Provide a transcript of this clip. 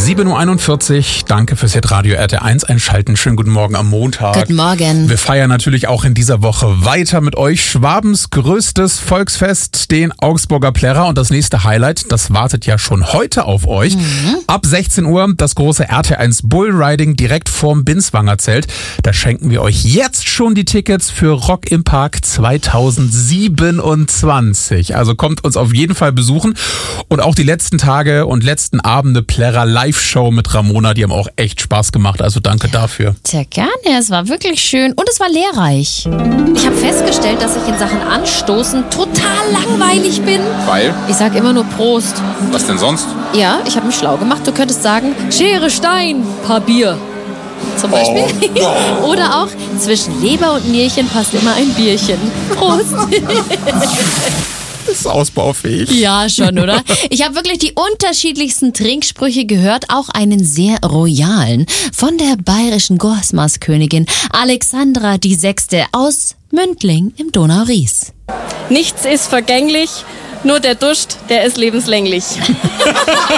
7.41 Uhr. Danke fürs Radio RT1 einschalten. Schönen guten Morgen am Montag. Guten Morgen. Wir feiern natürlich auch in dieser Woche weiter mit euch Schwabens größtes Volksfest, den Augsburger Plärrer. Und das nächste Highlight, das wartet ja schon heute auf euch. Ab 16 Uhr das große RT1 Bullriding direkt vorm Binswanger Zelt. Da schenken wir euch jetzt schon die Tickets für Rock im Park 2027. Also kommt uns auf jeden Fall besuchen. Und auch die letzten Tage und letzten Abende Plärrer Live-Show mit Ramona, die haben auch echt Spaß gemacht. Also danke dafür. Sehr gerne, es war wirklich schön und es war lehrreich. Ich habe festgestellt, dass ich in Sachen Anstoßen total langweilig bin. Weil? Ich sage immer nur Prost. Was denn sonst? Ja, ich habe mich schlau gemacht. Du könntest sagen, Schere, Stein, paar Bier. Zum Beispiel. Oder auch, zwischen Leber und Nierchen passt immer ein Bierchen. Prost. Ist ausbaufähig. Ja, schon, oder? Ich habe wirklich die unterschiedlichsten Trinksprüche gehört, auch einen sehr royalen von der bayerischen Gosmas-Königin Alexandra VI. Aus Mündling im Donau-Ries. Nichts ist vergänglich, nur der Durst, der ist lebenslänglich.